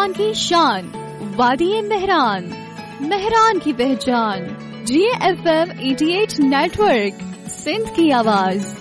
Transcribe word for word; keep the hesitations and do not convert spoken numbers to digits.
बलूचिस्तान की शान, वादी मेहरान, मेहरान की पहचान। जी एफ एम अठासी नेटवर्क, सिंध की आवाज।